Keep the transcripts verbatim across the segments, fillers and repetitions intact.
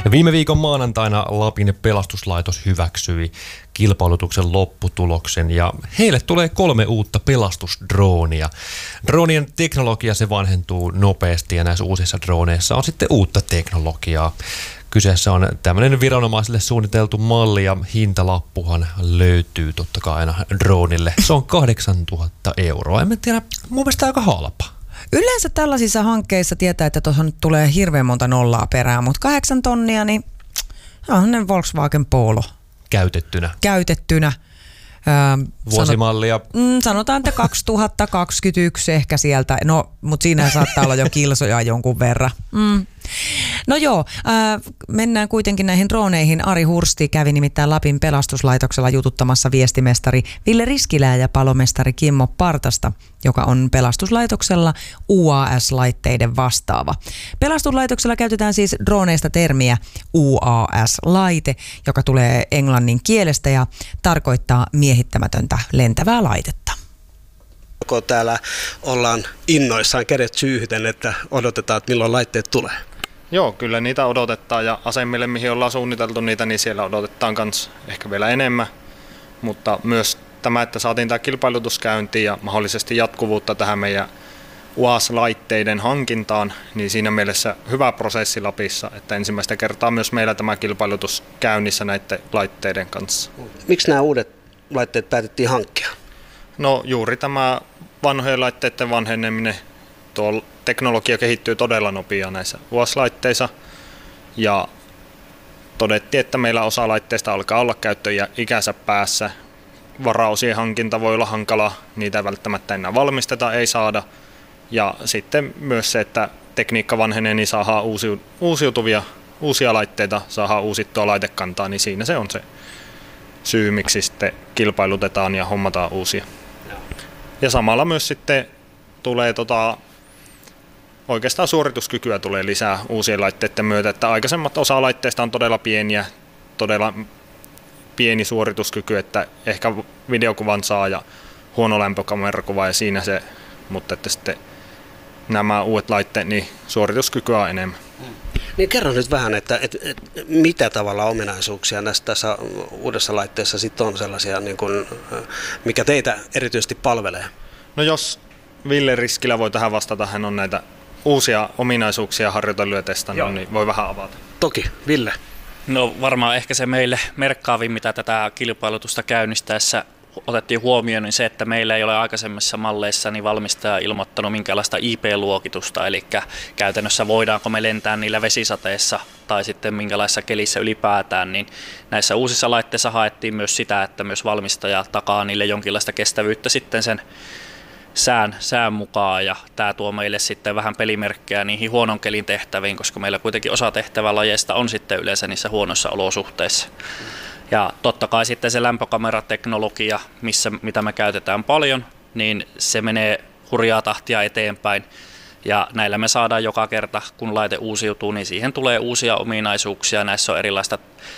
Viime viikon maanantaina Lapin pelastuslaitos hyväksyi kilpailutuksen lopputuloksen ja heille tulee kolme uutta pelastusdroonia. Droonien teknologia se vanhentuu nopeasti ja näissä uusissa drooneissa on sitten uutta teknologiaa. Kyseessä on tämmöinen viranomaisille suunniteltu malli ja hintalappuhan löytyy totta kai aina droonille. Se on kahdeksantuhatta euroa. En tiedä, mun mielestä aika halpa. Yleensä tällaisissa hankkeissa tietää, että tuossa nyt tulee hirveän monta nollaa perään, mutta kahdeksan tonnia, niin on ne Volkswagen Polo. Käytettynä. Käytettynä. Öö, Vuosimallia. Sanot, mm, sanotaan, että kaksituhattakaksikymmentäyksi ehkä sieltä, no, mutta siinä saattaa olla jo kilsoja jonkun verran. Mm. No joo, äh, mennään kuitenkin näihin drooneihin. Ari Hursti kävi nimittäin Lapin pelastuslaitoksella jututtamassa viestimestari Ville Riskilää ja palomestari Kimmo Partasta, joka on pelastuslaitoksella U A S-laitteiden vastaava. Pelastuslaitoksella käytetään siis drooneista termiä U A S-laite, joka tulee englannin kielestä ja tarkoittaa miehittämätöntä lentävää laitetta. Täällä ollaan innoissaan kädet syyhyten, että odotetaan, että milloin laitteet tulee. Joo, kyllä niitä odotetaan ja asemille, mihin ollaan suunniteltu niitä, niin siellä odotetaan myös ehkä vielä enemmän. Mutta myös tämä, että saatiin tämä kilpailutus käyntiin ja mahdollisesti jatkuvuutta tähän meidän U A S-laitteiden hankintaan, niin siinä mielessä hyvä prosessi Lapissa, että ensimmäistä kertaa myös meillä tämä kilpailutus käynnissä näiden laitteiden kanssa. Miksi nämä uudet laitteet päätettiin hankkia? No juuri tämä vanhojen laitteiden vanheneminen, tuo teknologia kehittyy todella nopeasti näissä U A S-laitteissa ja todettiin, että meillä osa laitteista alkaa olla käyttöikänsä päässä. Varaosien hankinta voi olla hankala, niitä ei välttämättä enää valmisteta, ei saada. Ja sitten myös se, että tekniikka vanhenee, niin saadaan uusiutuvia, uusia laitteita, saadaan uusittua laitekantaa, niin siinä se on se syy, miksi sitten kilpailutetaan ja hommataan uusia. Ja samalla myös sitten tulee tota, oikeastaan suorituskykyä tulee lisää uusien laitteiden myötä, että aikaisemmat osa laitteista on todella pieniä, todella pieni suorituskyky, että ehkä videokuvan saa ja huono lämpökamerakuva ja siinä se, mutta että sitten nämä uudet laitteet, niin suorituskykyä on enemmän. Niin kerro nyt vähän, että, että, että mitä tavalla ominaisuuksia näissä tässä uudessa laitteessa sitten on sellaisia, niin kuin, mikä teitä erityisesti palvelee? No jos Ville Riskilä voi tähän vastata, hän on näitä uusia ominaisuuksia harjoitellut ja testannut, niin voi vähän avata. Toki, Ville. No varmaan ehkä se meille merkkaavin, mitä tätä kilpailutusta käynnistäessä otettiin huomioon, niin se, että meillä ei ole aikaisemmissa malleissa niin valmistaja ilmoittanut minkälaista I P-luokitusta, eli käytännössä voidaanko me lentää niillä vesisateessa tai sitten minkälaisessa kelissä ylipäätään, niin näissä uusissa laitteissa haettiin myös sitä, että myös valmistaja takaa niille jonkinlaista kestävyyttä sitten sen sään, sään mukaan, ja tämä tuo meille sitten vähän pelimerkkejä niihin huonon kelin tehtäviin, koska meillä kuitenkin osa tehtävälajeista on sitten yleensä niissä huonoissa olosuhteissa. Ja totta kai sitten se lämpökamerateknologia, missä, mitä me käytetään paljon, niin se menee hurjaa tahtia eteenpäin. Ja näillä me saadaan joka kerta, kun laite uusiutuu, niin siihen tulee uusia ominaisuuksia. Näissä on erilaista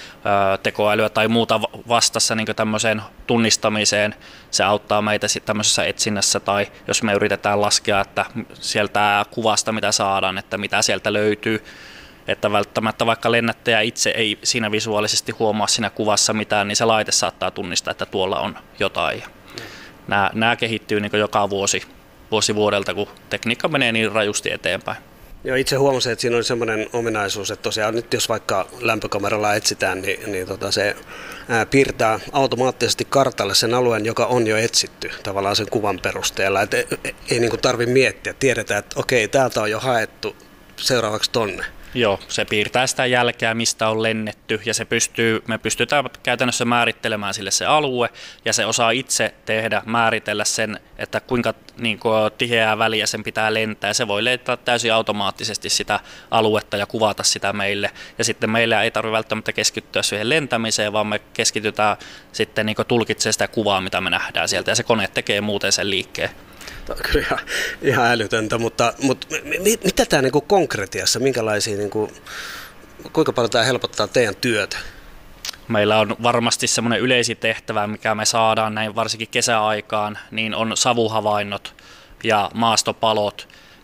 ö, tekoälyä tai muuta vastassa niin kuin tämmöiseen tunnistamiseen. Se auttaa meitä sitten tämmöisessä etsinnässä, tai jos me yritetään laskea, että sieltä kuvasta mitä saadaan, että mitä sieltä löytyy. Että välttämättä vaikka lennättäjä itse ei siinä visuaalisesti huomaa siinä kuvassa mitään, niin se laite saattaa tunnistaa, että tuolla on jotain. Nämä, nämä kehittyy niin kuin joka vuosi, vuosi vuodelta, kun tekniikka menee niin rajusti eteenpäin. Joo, itse huomasin, että siinä on semmoinen ominaisuus, että tosiaan nyt jos vaikka lämpökameralla etsitään, niin, niin tota se ää, piirtää automaattisesti kartalle sen alueen, joka on jo etsitty tavallaan sen kuvan perusteella. Et ei ei, ei niin kuin tarvitse miettiä, tiedetään, että okei, täältä on jo haettu seuraavaksi tonne. Joo, se piirtää sitä jälkeä, mistä on lennetty, ja se pystyy, me pystytään käytännössä määrittelemään sille se alue, ja se osaa itse tehdä, määritellä sen, että kuinka niin kuin, tiheää väliä sen pitää lentää, ja se voi lentää täysin automaattisesti sitä aluetta ja kuvata sitä meille, ja sitten meillä ei tarvitse välttämättä keskittyä siihen lentämiseen, vaan me keskitytään sitten niin kuin tulkitsemaan sitä kuvaa, mitä me nähdään sieltä, ja se kone tekee muuten sen liikkeen. Tämä on kyllä ihan, ihan älytöntä, mutta, mutta mitä tämä niin kuin konkretiassa, minkälaisia, niin kuin, kuinka paljon tämä helpottaa teidän työtä? Meillä on varmasti semmoinen yleisin tehtävä, mikä me saadaan näin varsinkin kesäaikaan, niin on savuhavainnot ja maastopalot,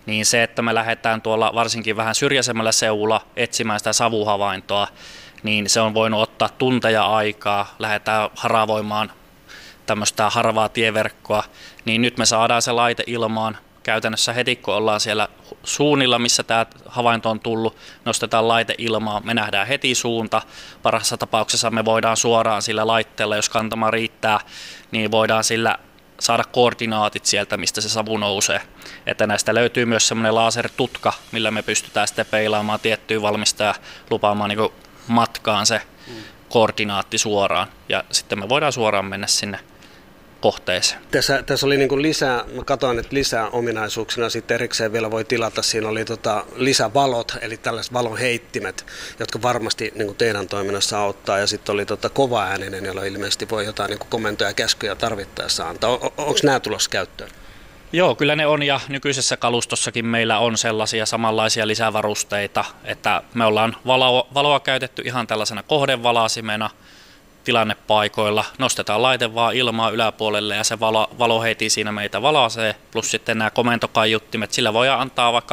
niin se, että me lähdetään tuolla varsinkin vähän syrjäisemmällä seudulla etsimään sitä savuhavaintoa, niin se on voinut ottaa tunteja aikaa, lähdetään haravoimaan tämmöistä harvaa tieverkkoa, niin nyt me saadaan se laite ilmaan käytännössä heti, kun ollaan siellä suunnilla, missä tämä havainto on tullut, nostetaan laite ilmaan, me nähdään heti suunta. Parhaassa tapauksessa me voidaan suoraan sillä laitteella, jos kantama riittää, niin voidaan sillä saada koordinaatit sieltä, mistä se savu nousee. Että näistä löytyy myös semmoinen lasertutka, millä me pystytään sitten peilaamaan tiettyä valmistajaa, lupaamaan niin kuin matkaan se koordinaatti suoraan. Ja sitten me voidaan suoraan mennä sinne kohteeseen. Tässä, tässä oli niin kuin lisää, mä katsoin, että lisää ominaisuuksina sitten erikseen vielä voi tilata. Siinä oli tota lisävalot, eli tällaiset valonheittimet, jotka varmasti niin kuin teidän toiminnassa auttaa. Ja sitten oli tota kovaääninen, jolla ilmeisesti voi jotain niin kuin komentoja ja käskyjä tarvittaessa antaa. O- onko nämä tulossa käyttöön? Joo, kyllä ne on, ja nykyisessä kalustossakin meillä on sellaisia samanlaisia lisävarusteita, että me ollaan valoa, valoa käytetty ihan tällaisena kohdevalasimena tilannepaikoilla. Nostetaan laite vaan ilmaa yläpuolelle ja se valo, valo heti siinä meitä valaisee, plus sitten nämä komentokaiuttimet. Sillä voidaan antaa vaikka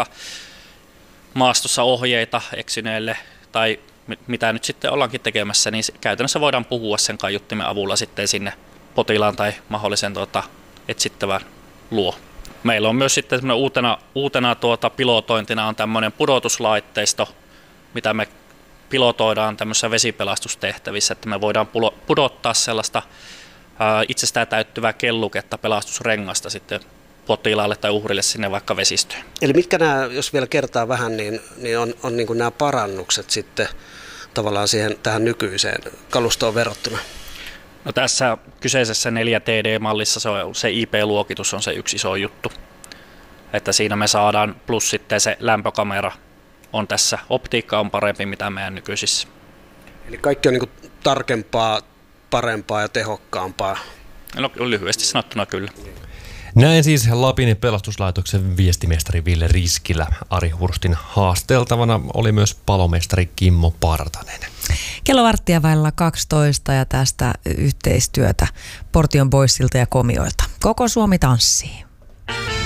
maastossa ohjeita eksyneelle tai mitä nyt sitten ollaankin tekemässä, niin käytännössä voidaan puhua sen kaiuttimen avulla sitten sinne potilaan tai mahdollisen tuota, etsittävän luo. Meillä on myös sitten uutena, uutena tuota pilotointina on tämmöinen pudotuslaitteisto, mitä me pilotoidaan tämmöisissä vesipelastustehtävissä, että me voidaan pudottaa sellaista ää, itsestään täyttyvää kelluketta pelastusrengasta sitten potilaalle tai uhrille sinne vaikka vesistöön. Eli mitkä nämä, jos vielä kertaa vähän, niin, niin on, on niin kuin nämä parannukset sitten tavallaan siihen tähän nykyiseen kalustoon verrattuna? No tässä kyseisessä neljä T D-mallissa se, on, se I P-luokitus on se yksi iso juttu, että siinä me saadaan, plus sitten se lämpökamera on tässä, optiikka on parempi mitä meidän nykyisissä. Eli kaikki on niin kuin tarkempaa, parempaa ja tehokkaampaa? No lyhyesti sanottuna kyllä. Näin siis Lapin pelastuslaitoksen viestimestari Ville Riskilä. Ari Hurstin haasteltavana oli myös palomestari Kimmo Partanen. Kello varttia vailla kaksitoista ja tästä yhteistyötä Portion Boysilta ja Komioilta. Koko Suomi tanssii.